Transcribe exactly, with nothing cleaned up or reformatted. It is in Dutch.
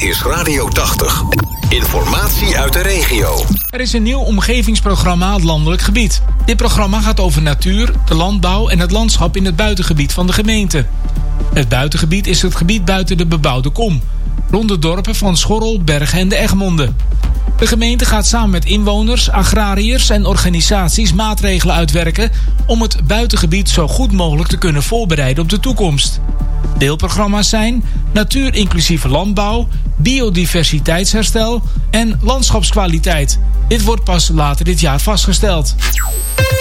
is Radio tachtig. Informatie uit de regio. Er is een nieuw omgevingsprogramma aan het landelijk gebied. Dit programma gaat over natuur, de landbouw en het landschap in het buitengebied van de gemeente. Het buitengebied is het gebied buiten de bebouwde kom, rond de dorpen van Schorrel, Bergen en de Egmonde. De gemeente gaat samen met inwoners, agrariërs en organisaties maatregelen uitwerken om het buitengebied zo goed mogelijk te kunnen voorbereiden op de toekomst. Deelprogramma's zijn natuur-inclusieve landbouw, biodiversiteitsherstel en landschapskwaliteit. Dit wordt pas later dit jaar vastgesteld.